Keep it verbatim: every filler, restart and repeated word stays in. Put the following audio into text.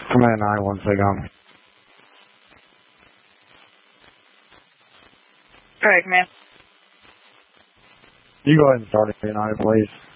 Command nine one Sagam. Alright, command. You go ahead and start it, nine, please.